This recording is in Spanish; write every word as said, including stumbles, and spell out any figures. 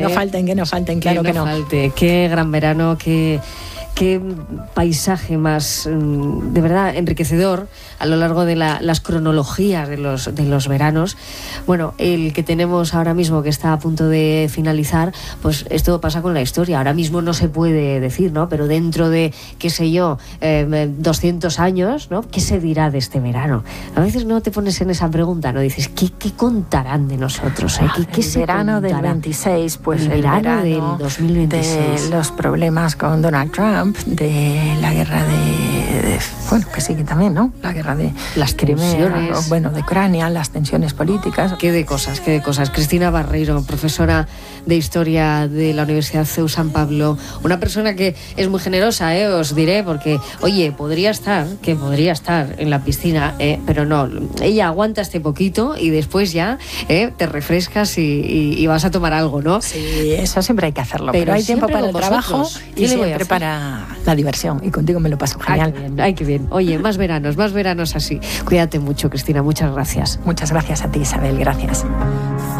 no falten, que no falten, claro que no. Que no falte. Qué gran verano, qué... Qué paisaje más, de verdad, enriquecedor a lo largo de la, las cronologías de los, de los veranos. Bueno, el que tenemos ahora mismo, que está a punto de finalizar, pues esto pasa con la historia. Ahora mismo no se puede decir, ¿no? Pero dentro de, qué sé yo, eh, doscientos años, ¿no? ¿Qué se dirá de este verano? A veces no te pones en esa pregunta, ¿no? Dices, ¿qué, qué contarán de nosotros? ¿Eh? ¿Qué, qué el se verano contará? del veintiséis, pues el, el verano, verano del dos mil veintiséis. De los problemas con Donald Trump, de la guerra de, de bueno, que sigue también, ¿no? La guerra de las tensiones, bueno, de Ucrania, las tensiones políticas. Qué de cosas, qué de cosas. Cristina Barreiro, profesora de Historia de la Universidad C E U San Pablo, una persona que es muy generosa, ¿eh? Os diré, porque, oye, podría estar, que podría estar en la piscina, ¿eh? Pero no, ella aguanta este poquito y después ya ¿eh? te refrescas y, y, y vas a tomar algo, ¿no? Sí, eso siempre hay que hacerlo, pero, pero hay tiempo para el trabajo y siempre para la diversión, y contigo me lo paso genial. Ay, qué bien, ay, qué bien. Oye, más veranos, más veranos así. Cuídate mucho, Cristina, muchas gracias. Muchas gracias a ti, Isabel, gracias.